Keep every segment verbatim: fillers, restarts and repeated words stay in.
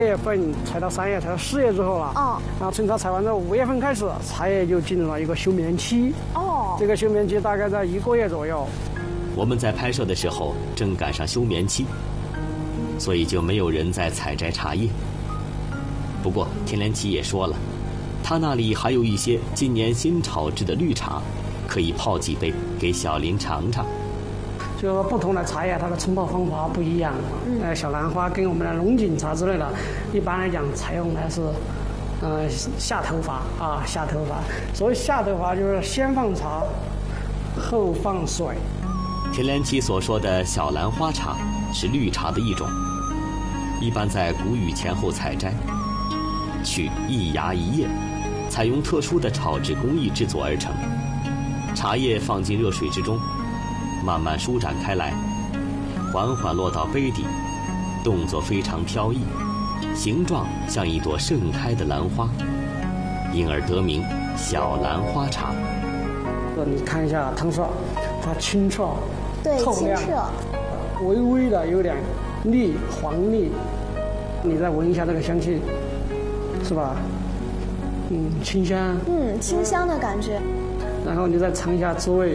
一月份采到三月，采到四月之后了。 哦。 然后春茶采完之后，五月份开始，茶叶就进入了一个休眠期。 哦。 这个休眠期大概在一个月左右。 我们在拍摄的时候正赶上休眠期，所以就没有人在采摘茶叶。不过田连奇也说了，他那里还有一些今年新炒制的绿茶，可以泡几杯给小林尝尝。 就是说不同的茶叶，它的冲泡方法不一样。嗯，呃，小兰花跟我们的龙井茶之类的，一般来讲采用的是，呃，下头法啊，下头法。所谓下头法就是先放茶，后放水。 田连奇所说的小兰花茶是绿茶的一种，一般在谷雨前后采摘，取一芽一叶，采用特殊的炒制工艺制作而成。茶叶放进热水之中，慢慢舒展开来，缓缓落到杯底，动作非常飘逸，形状像一朵盛开的兰花，因而得名小兰花茶。 你看一下汤色，它清澈， 对， 透亮， 清澈， 微微的有点腻黄腻。你再闻一下这个香气，是吧？嗯，清香。 嗯，清香的感觉。 然后你再尝一下滋味。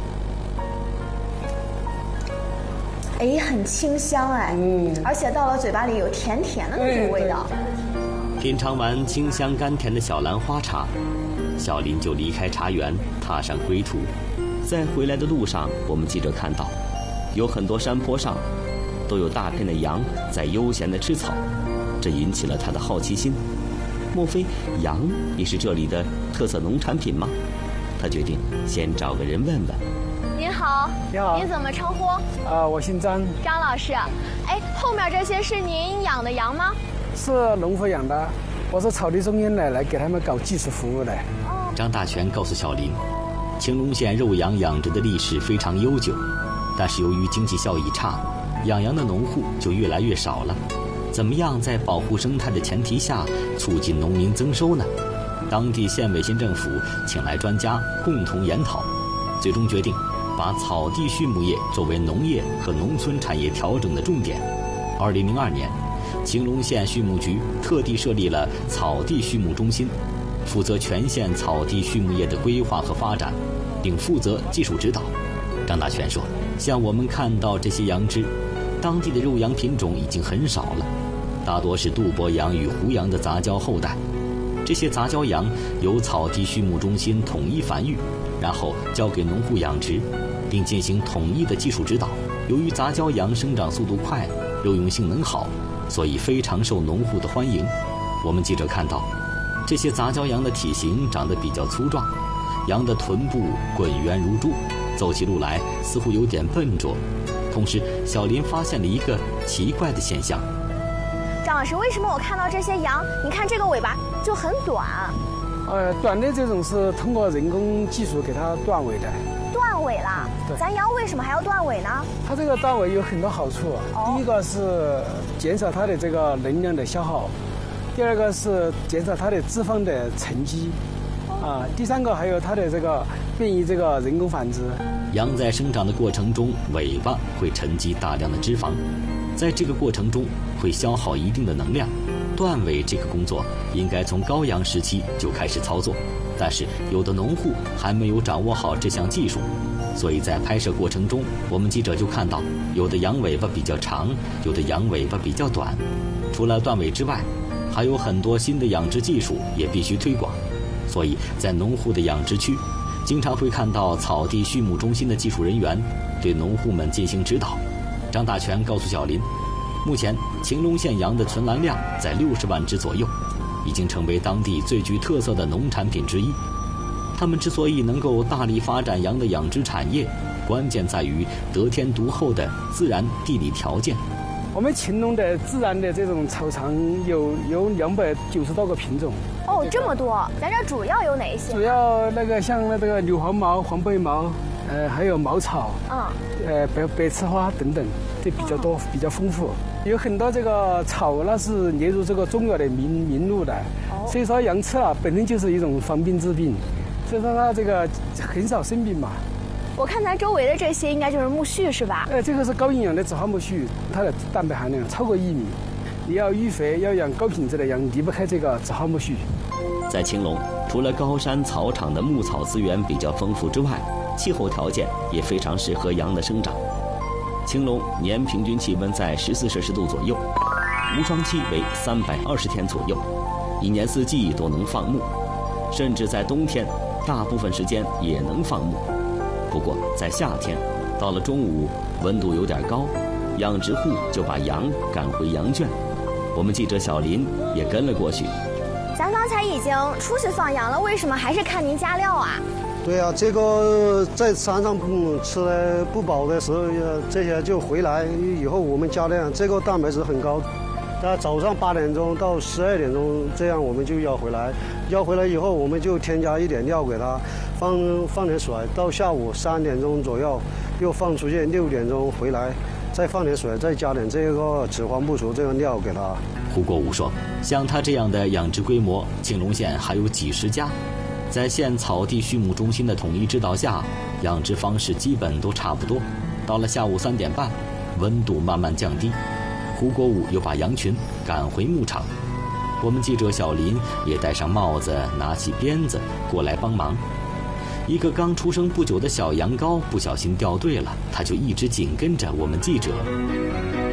哎，很清香哎，嗯，而且到了嘴巴里有甜甜的那种味道。 品尝完清香甘甜的小兰花茶，小林就离开茶园，踏上归途。在回来的路上，我们记者看到，有很多山坡上都有大片的羊在悠闲地吃草，这引起了他的好奇心。莫非羊也是这里的特色农产品吗？他决定先找个人问问。 您好， 你好， 您怎么称呼？ 啊、呃，我姓张， 张老师。哎，后面这些是您养的羊吗？ 是农户养的，我是草地中心的，来给他们搞技术服务的。 哦。 张大全告诉小林，青龙县肉羊养殖的历史非常悠久，但是由于经济效益差，养羊的农户就越来越少了。怎么样在保护生态的前提下，促进农民增收呢？当地县委新政府请来专家共同研讨，最终决定把草地畜牧业作为农业和农村产业调整的重点。二零零二年，青龙县畜牧局特地设立了草地畜牧中心，负责全县草地畜牧业的规划和发展，并负责技术指导。张大全说，像我们看到这些羊只，当地的肉羊品种已经很少了，大多是杜博羊与胡羊的杂交后代。这些杂交羊由草地畜牧中心统一繁育，然后交给农户养殖，并进行统一的技术指导。由于杂交羊生长速度快，肉用性能好，所以非常受农户的欢迎。我们记者看到，这些杂交羊的体型长得比较粗壮，羊的臀部滚圆如珠，走起路来似乎有点笨拙。同时，小林发现了一个奇怪的现象。 张老师，为什么我看到这些羊，你看这个尾巴就很短？ 呃，短的这种是通过人工技术给它断尾的。 断尾啦？ 对。 咱羊为什么还要断尾呢？ 它这个断尾有很多好处。哦。第一个是减少它的这个能量的消耗，第二个是减少它的脂肪的沉积，啊，第三个还有它的这个便于这个人工繁殖。 羊在生长的过程中，尾巴会沉积大量的脂肪，在这个过程中会消耗一定的能量。断尾这个工作应该从羔羊时期就开始操作，但是有的农户还没有掌握好这项技术，所以在拍摄过程中，我们记者就看到有的羊尾巴比较长，有的羊尾巴比较短。除了断尾之外，还有很多新的养殖技术也必须推广，所以在农户的养殖区，经常会看到草地畜牧中心的技术人员对农户们进行指导。张大全告诉小林，目前青龙县羊的存栏量在六十万只左右，已经成为当地最具特色的农产品之一。他们之所以能够大力发展羊的养殖产业，关键在于得天独厚的自然地理条件。 我们青龙的自然的这种草场有有两百九十多个品种。 哦，这么多！咱这主要有哪一些？ 主要那个像那个硫磺毛、黄背毛，呃，还有茅草， 嗯， 呃，白白刺花等等，这比较多，比较丰富。有很多这个草，那是列入这个中药的名名录的。哦。所以说羊吃了本身就是一种防病治病，所以说它这个很少生病嘛。 我看咱周围的这些应该就是苜蓿是吧？ 呃，这个是高营养的紫花苜蓿，它的蛋白含量超过一米。 你要育肥，要养高品质的羊，离不开这个紫蒿苜蓿。 在青龙，除了高山草场的牧草资源比较丰富之外，气候条件也非常适合羊的生长。青龙年平均气温在十四摄氏度左右，无霜期为三百二十天左右，一年四季都能放牧，甚至在冬天，大部分时间也能放牧。不过在夏天，到了中午，温度有点高，养殖户就把羊赶回羊圈。我们记者小林也跟了过去。 咱刚才已经出去放羊了，为什么还是看您加料啊？ 对啊，这个在山上不吃的不饱的时候，这些就回来以后我们加量，这个蛋白质很高。在早上八点钟到十二点钟，这样我们就要回来。要回来以后，我们就添加一点料给它，放放点水。到下午三点钟左右，又放出去，六点钟回来，再放点水，再加点这个脂肪不足这个料给它。 胡国武说，像他这样的养殖规模，青龙县还有几十家。在县草地畜牧中心的统一指导下，养殖方式基本都差不多。到了下午三点半，温度慢慢降低，胡国武又把羊群赶回牧场。我们记者小林也戴上帽子，拿起鞭子过来帮忙。一个刚出生不久的小羊羔不小心掉队了，他就一直紧跟着我们记者。